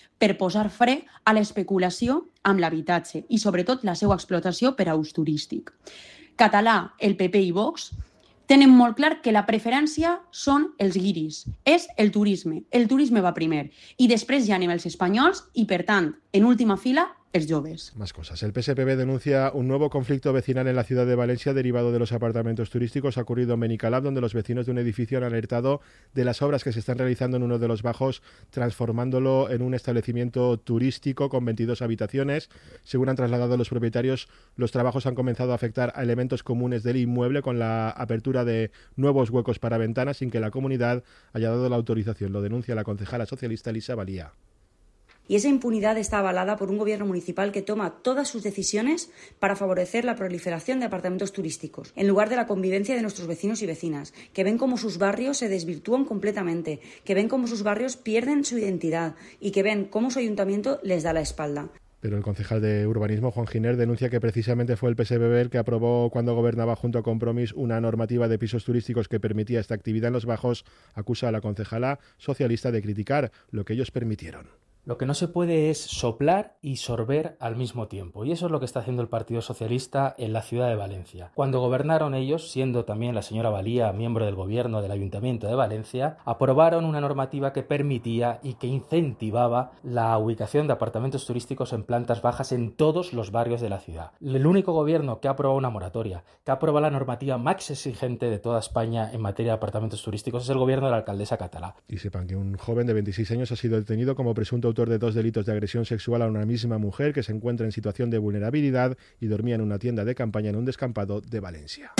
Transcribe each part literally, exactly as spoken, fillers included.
per posar fre a l'especulació amb l'habitatge i, sobretot, la seva explotació per a ús turístic. Català, el P P i Vox tenen molt clar que la preferència són els guiris, és el turisme. El turisme va primer i després ja anem els espanyols i, per tant, en última fila, els jóvenes. Más cosas. El P S P B denuncia un nuevo conflicto vecinal en la ciudad de Valencia derivado de los apartamentos turísticos. Ha ocurrido en Benicalab, donde los vecinos de un edificio han alertado de las obras que se están realizando en uno de los bajos, transformándolo en un establecimiento turístico con veintidós habitaciones. Según han trasladado los propietarios, los trabajos han comenzado a afectar a elementos comunes del inmueble con la apertura de nuevos huecos para ventanas sin que la comunidad haya dado la autorización. Lo denuncia la concejala socialista Elisa Valía. Y esa impunidad está avalada por un gobierno municipal que toma todas sus decisiones para favorecer la proliferación de apartamentos turísticos, en lugar de la convivencia de nuestros vecinos y vecinas, que ven cómo sus barrios se desvirtúan completamente, que ven cómo sus barrios pierden su identidad y que ven cómo su ayuntamiento les da la espalda. Pero el concejal de urbanismo, Juan Giner, denuncia que precisamente fue el P S B B el que aprobó cuando gobernaba junto a Compromís una normativa de pisos turísticos que permitía esta actividad en los bajos. Acusa a la concejala socialista de criticar lo que ellos permitieron. Lo que no se puede es soplar y sorber al mismo tiempo, y eso es lo que está haciendo el Partido Socialista en la ciudad de Valencia. Cuando gobernaron ellos, siendo también la señora Valía miembro del gobierno del Ayuntamiento de Valencia, aprobaron una normativa que permitía y que incentivaba la ubicación de apartamentos turísticos en plantas bajas en todos los barrios de la ciudad. El único gobierno que ha aprobado una moratoria, que ha aprobado la normativa más exigente de toda España en materia de apartamentos turísticos, es el gobierno de la alcaldesa Catalá. Y sepan que un joven de veintiséis años ha sido detenido como presunto autor de dos delitos de agresión sexual a una misma mujer que se encuentra en situación de vulnerabilidad y dormía en una tienda de campaña en un descampado de Valencia.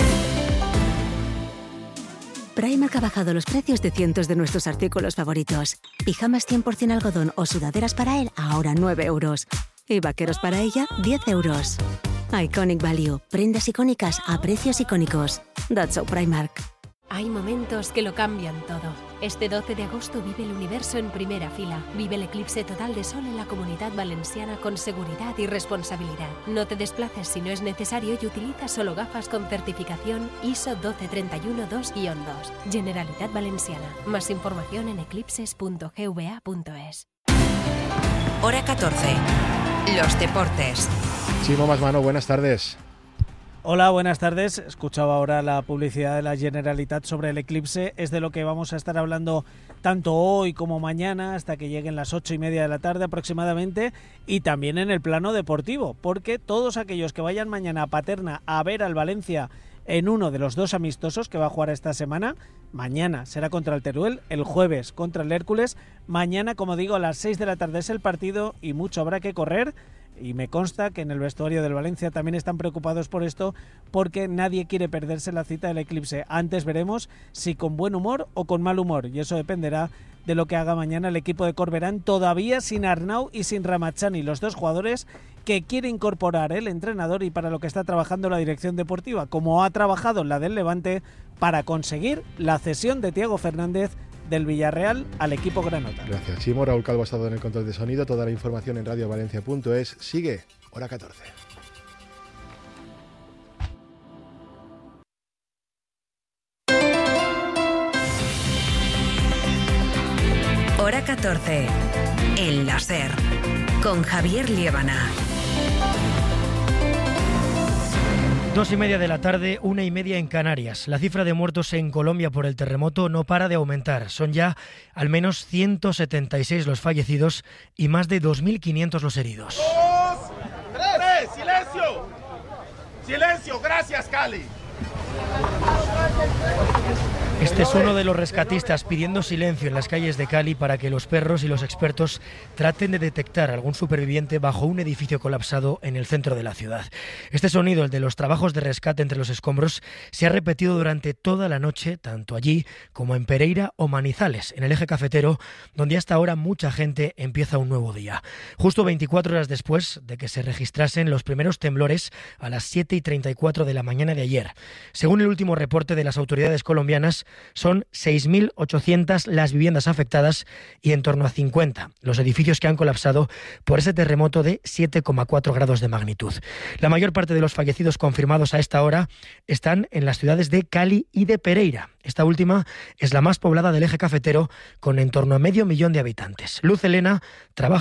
Primark ha bajado los precios de cientos de nuestros artículos favoritos. Pijamas cien por ciento algodón o sudaderas para él, ahora nueve euros. Y vaqueros para ella, diez euros. Iconic Value. Prendas icónicas a precios icónicos. That's so Primark. Hay momentos que lo cambian todo. Este doce de agosto vive el universo en primera fila. Vive el eclipse total de sol en la Comunidad Valenciana con seguridad y responsabilidad. No te desplaces si no es necesario y utiliza solo gafas con certificación I S O doce treinta y uno dos guion dos. Generalitat Valenciana. Más información en eclipses punto g v a punto es. Hora catorce. Los deportes. Chimo Masmano, buenas tardes. Hola, buenas tardes. Escuchaba ahora la publicidad de la Generalitat sobre el eclipse. Es de lo que vamos a estar hablando tanto hoy como mañana hasta que lleguen las ocho y media de la tarde aproximadamente, y también en el plano deportivo, porque todos aquellos que vayan mañana a Paterna a ver al Valencia en uno de los dos amistosos que va a jugar esta semana, mañana será contra el Teruel, el jueves contra el Hércules, mañana, como digo, a las seis de la tarde es el partido y mucho habrá que correr. Y me consta que en el vestuario del Valencia también están preocupados por esto, porque nadie quiere perderse la cita del eclipse. Antes veremos si con buen humor o con mal humor, y eso dependerá de lo que haga mañana el equipo de Corberán, todavía sin Arnau y sin Ramachani, los dos jugadores que quiere incorporar el entrenador y para lo que está trabajando la dirección deportiva, como ha trabajado la del Levante, para conseguir la cesión de Thiago Fernández del Villarreal al equipo granota. Gracias, Chimo. Raúl Calvo ha estado en el control de sonido. Toda la información en radio valencia punto es. Sigue Hora catorce. Hora catorce. El láser. Con Javier Liébana. Dos y media de la tarde, una y media en Canarias. La cifra de muertos en Colombia por el terremoto no para de aumentar. Son ya al menos ciento setenta y seis los fallecidos y más de dos mil quinientos los heridos. Dos, tres, silencio. Silencio, gracias, Cali. Este es uno de los rescatistas pidiendo silencio en las calles de Cali para que los perros y los expertos traten de detectar algún superviviente bajo un edificio colapsado en el centro de la ciudad. Este sonido, el de los trabajos de rescate entre los escombros, se ha repetido durante toda la noche, tanto allí como en Pereira o Manizales, en el eje cafetero, donde hasta ahora mucha gente empieza un nuevo día. Justo veinticuatro horas después de que se registrasen los primeros temblores a las siete y treinta y cuatro de la mañana de ayer. Según el último reporte de las autoridades colombianas, son seis mil ochocientas las viviendas afectadas y en torno a cincuenta los edificios que han colapsado por ese terremoto de siete coma cuatro grados de magnitud. La mayor parte de los fallecidos confirmados a esta hora están en las ciudades de Cali y de Pereira. Esta última es la más poblada del eje cafetero, con en torno a medio millón de habitantes. Luz Elena trabaja